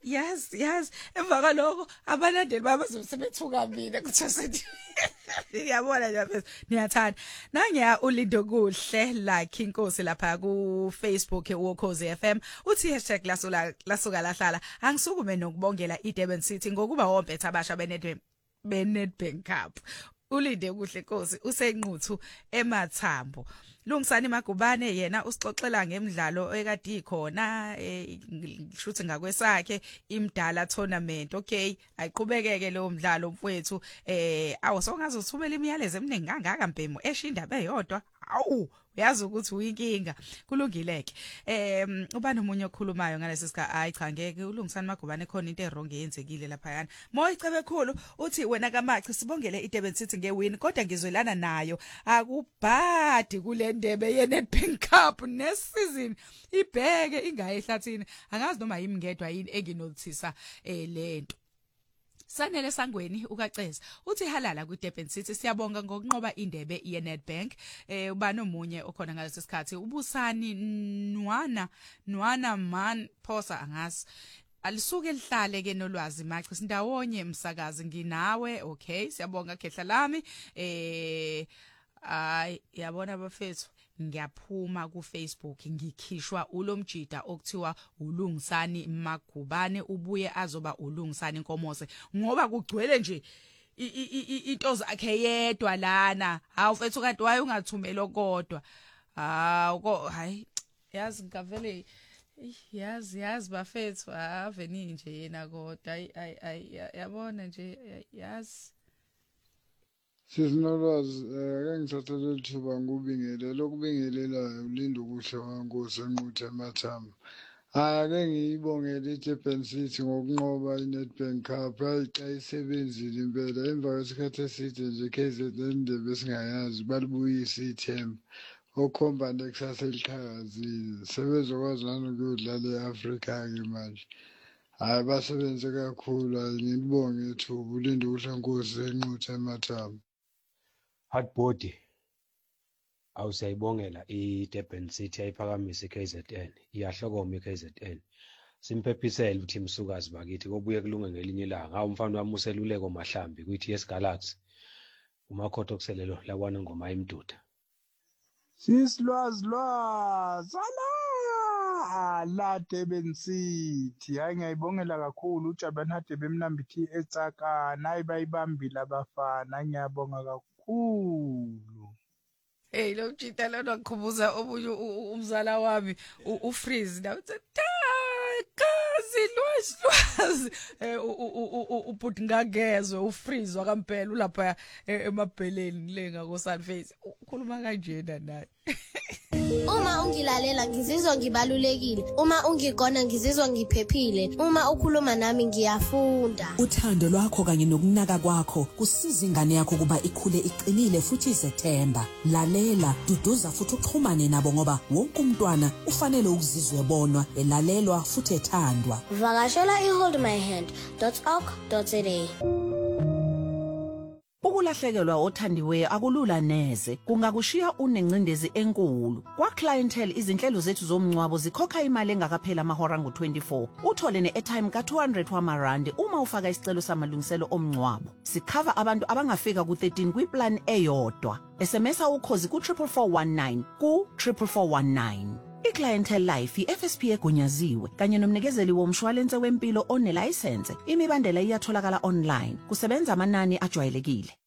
Yes emva kwaloko abalandeli babezobethuka mina kuthiwa sethi ngiyabona nje mfethu niyathanda nangiya ulindo kuhle like inkosi lapha ku Facebook eWokhozi FM uthi #lasuka lahlala angisukume nokubongela iDurban City ngokuba wompetha abasha beNedbank Cup ulinde kuhle Nkosi usenquthu emathambo Lungisani Magubane yena usixoxela ngemidlalo ekade ikhona shuthi ngakwesakhe imdala tournament okay ayiqhubekeke lo mdlalo mfowethu awusongaze uthumela imiyalezo eminingi kangaka mpemo eshindaba eyodwa awu uyazi ukuthi uyinkinga kulungileke ubani umunye okhulumayo ngalesi sika hayi cha ngeke uLungisani Magubane khona into errong eyenzekile lapha yana Moyicebe khulu uthi wena kaMachi sibongele iDurban City ngewin kodwa ngizwelana nayo akubhadi kule ndebe yeNedbank Cup neseason ibheke ingaye ehlathini angazi noma yimngedwa yini enginothisa lento Sanele Sangweni ukaceza uthi halala kuDurban City siyabonga ngokunqoba indebe yeNedbank ubani omunye okhona ngalesi sikhathi ubusani Nwana man Phosa angazi alisuke lihlale ke nolwazi Machi sindawonye emsakazi nginawe okay siyabonga khehla lami yabona bafethu ngiyaphuma ku Facebook ngikhishwa ulomjida okuthiwa uLungisani Magubane ubuye azoba uLungisani Nkomose ngoba kugcwele nje into zakhe yedwa lana hawu mfethu kanti waye ungathumela kodwa hayi yazi ngavele yazi bafethu aveni nje yena kodwa yabona nje yazi Sizinolwazi ake ngithathele lithuba ngubingelele lokubingelelayo ulindo kuhle waNkosi enquthe emathambo ake ngiyibongele iDurban City ngokunqoba iNedbank Cup ayisebenzile impela emva kwesikhathi eside nje KZN ndebe singayazi balibuyisa ithemba okhomba nekusasa eliqhakazile sebezokwazi nanokudlala eAfrica ke manje hayi basebenze kakhulu ngibonge ithuba ulindo kuhle Nkosi enquthe emathambo Hardbody awusayibongela iDurban City ayiphakamisa iKZN iyahlokoma iKZN simphephisela uthi Msukazi bakithi kobuye kulunge ngelinye ilanga umfana wami useluleko mahlambi kwithi yes Galaxy umakhotho okuselelo labona ngoma imduda Sisilwazi la Durban City hayi ngiyayibongela kakhulu uJabanhade bemnambithi eTsakana ayibayibambile abafana ngiyabonga kakhulu Hey lo mjita lo ngikhubuza obunye umzala wami uFreeze na uthi kazi lwazi ubhuti ngangezwe uFreeze wakampela ulapha emabheleni lenga ko Sunface ukhuluma kanjena naye Uma ungilalela ngizizwa ngibalulekile uma ungigona ngizizwa ngiphephile uma ukhuluma nami ngiyafunda Uthando lwakho kanye nokunaka kwakho kusiza ingane yakho kuba ikhule iqinile futhi izethemba lalela duduza futhi uxhumane nabo ngoba wonke umntwana ufanele ukuzizwa ebonwa elalelwa futhi ethandwa Vakashela iholdmyhand.org.za Ukulahlekelwa othandiweyo akulula neze kungakushiya unencindezi enkulu kwa clientele izinhlelo zethu zomncwabo zikhokha imali engakaphela amahora ngo24 uthole neairtime ka200 wamarandi uma ufaka isicelo samalungiselo omncwabo sicover abantu abangafika ku13 kwiplan eyodwa SMSa ukhozi ku 44419 ku 44419 iClientele Life iFSP egunyaziwe kanye nomnikezeli womshwalense wempilo onelicense imibandela iyatholakala online kusebenza amanani ajwayelekile